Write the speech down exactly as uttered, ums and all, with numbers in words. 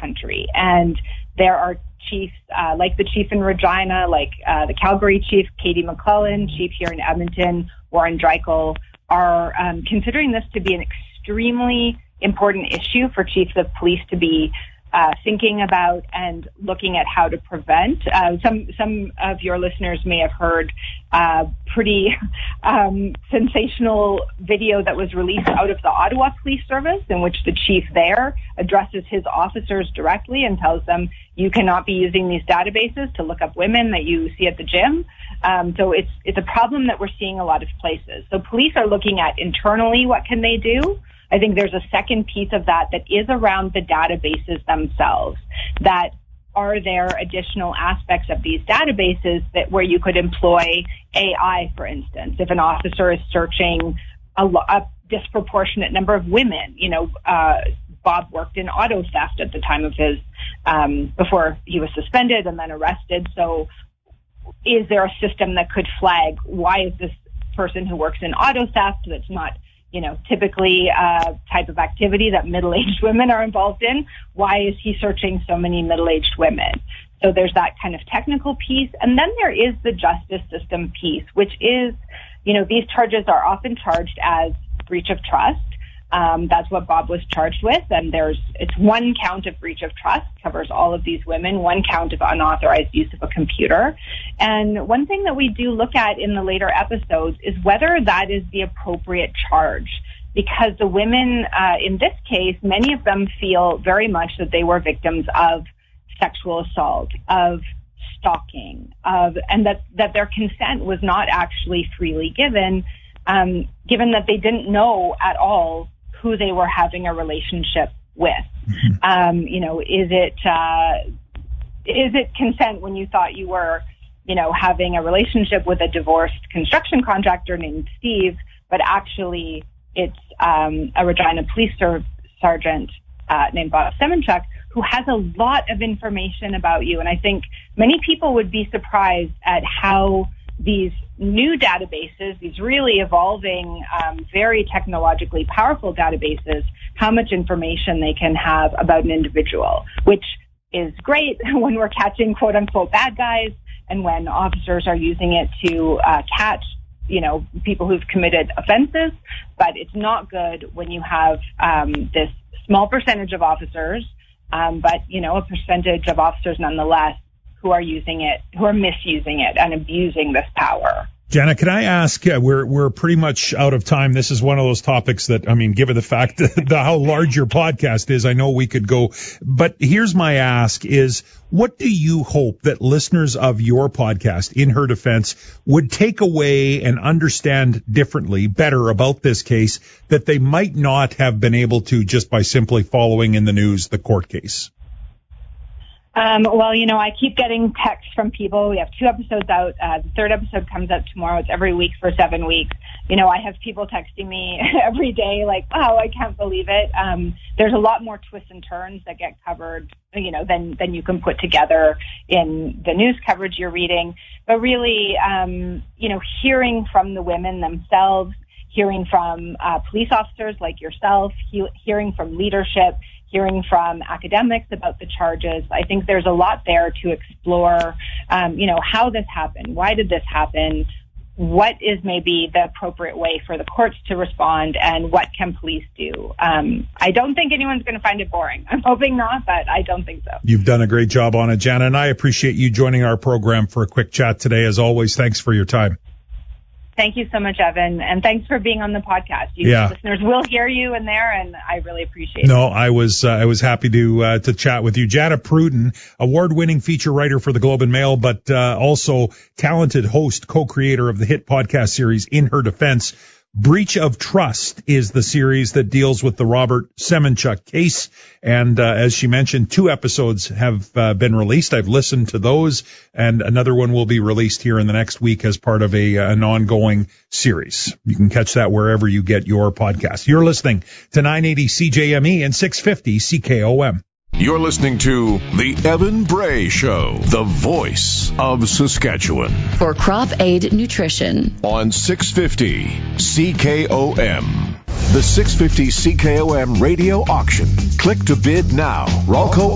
country. And there are chiefs, uh, like the chief in Regina, like uh, the Calgary chief, Katie McClellan, chief here in Edmonton, Warren Dreichel, are um, considering this to be an extremely important issue for chiefs of police to be uh, thinking about and looking at how to prevent. Uh, some some of your listeners may have heard uh, pretty um, sensational video that was released out of the Ottawa Police Service, in which the chief there addresses his officers directly and tells them, you cannot be using these databases to look up women that you see at the gym. Um, so it's it's a problem that we're seeing a lot of places. So police are looking at internally, what can they do? I think there's a second piece of that that is around the databases themselves. That are there additional aspects of these databases that where you could employ A I, for instance, if an officer is searching a, a disproportionate number of women. You know, uh, Bob worked in auto theft at the time of his, um, before he was suspended and then arrested. So is there a system that could flag, why is this person who works in auto theft that's not, you know, typically a type of activity that middle-aged women are involved in, why is he searching so many middle-aged women? So there's that kind of technical piece. And then there is the justice system piece, which is, you know, these charges are often charged as breach of trust. Um, that's what Bob was charged with. And there's, it's one count of breach of trust, covers all of these women, one count of unauthorized use of a computer. And one thing that we do look at in the later episodes is whether that is the appropriate charge. Because the women, uh, in this case, many of them feel very much that they were victims of sexual assault, of stalking, of, and that, that their consent was not actually freely given, um, given that they didn't know at all who they were having a relationship with. Mm-hmm. Um, you know, is it, uh, is it consent when you thought you were, you know, having a relationship with a divorced construction contractor named Steve, but actually it's, um, a Regina police ser- sergeant, uh, named Bob Semenchuk, who has a lot of information about you. And I think many people would be surprised at how these new databases, these really evolving, um, very technologically powerful databases, how much information they can have about an individual, which is great when we're catching quote unquote bad guys and when officers are using it to uh, catch, you know, people who've committed offenses. But it's not good when you have um, this small percentage of officers, um, but, you know, a percentage of officers nonetheless, who are using it, who are misusing it and abusing this power. Jana, can I ask, uh, we're we're pretty much out of time. This is one of those topics that, I mean, given the fact that the, how large your podcast is, I know we could go. But here's my ask is, what do you hope that listeners of your podcast, In Her Defense, would take away and understand differently, better about this case that they might not have been able to just by simply following in the news the court case? Um, well, you know, I keep getting texts from people. We have two episodes out. Uh, the third episode comes out tomorrow. It's every week for seven weeks. You know, I have people texting me every day like, wow, I can't believe it. Um, there's a lot more twists and turns that get covered, you know, than, than you can put together in the news coverage you're reading. But really, um, you know, hearing from the women themselves, hearing from uh, police officers like yourself, he- hearing from leadership, hearing from academics about the charges. I think there's a lot there to explore, um, you know, how this happened. Why did this happen? What is maybe the appropriate way for the courts to respond, and what can police do? Um, I don't think anyone's going to find it boring. I'm hoping not, but I don't think so. You've done a great job on it, Jana, and I appreciate you joining our program for a quick chat today. As always, thanks for your time. Thank you so much, Evan, and thanks for being on the podcast. You yeah. listeners will hear you in there, and I really appreciate no, it. No, I was uh, I was happy to uh, to chat with you. Jana Pruden, award-winning feature writer for the Globe and Mail, but uh, also talented host, co-creator of the hit podcast series In Her Defense. Breach of Trust is the series that deals with the Robert Semenchuk case. And uh, as she mentioned, two episodes have uh, been released. I've listened to those, and another one will be released here in the next week as part of a an ongoing series. You can catch that wherever you get your podcast. You're listening to nine eighty C J M E and six fifty C K O M. You're listening to The Evan Bray Show, the voice of Saskatchewan. For Crop Aid Nutrition. On six fifty C K O M. The six fifty C K O M radio auction. Click to bid now. Ralco